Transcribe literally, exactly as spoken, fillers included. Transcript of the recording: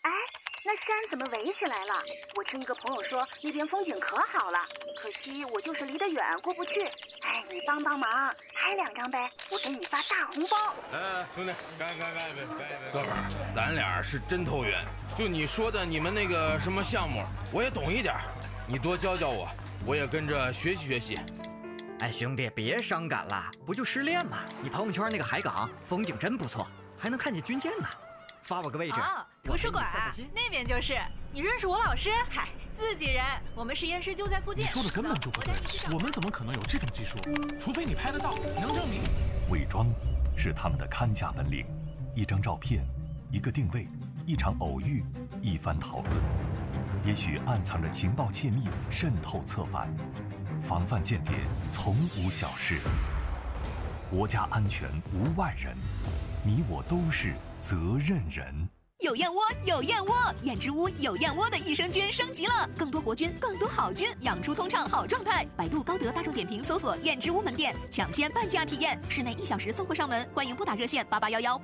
哎，那山怎么围起来了？我听一个朋友说那边风景可好了，可惜我就是离得远过不去。哎，你帮帮忙，拍两张呗，我给你发大红包。 哎，兄弟，干干干呗，哥们儿，咱俩是真投缘。就你说的你们那个什么项目，我也懂一点，你多教教我，我也跟着学习学习。 哎，兄弟，别伤感了，不就失恋吗？你朋友圈那个海港风景真不错，还能看见军舰呢。发我个位置。 哦，图书馆那边就是。你认识我老师？嗨，自己人，我们实验室就在附近。 你说的根本就不对，我们怎么可能有这种技术？除非你拍得到，能证明。 伪装是他们的看家本领，一张照片，一个定位，一场偶遇，一番讨论，也许暗藏着情报窃密，渗透策反。防范间谍从无小事，国家安全无外人，你我都是责任人。 有燕窝，有燕窝，燕之屋有燕窝的益生菌升级了，更多活菌，更多好菌，养出通畅好状态。百度、高德、大众点评搜索燕之屋门店，抢先半价体验，室内一小时送货上门。欢迎拨打热线八八幺幺。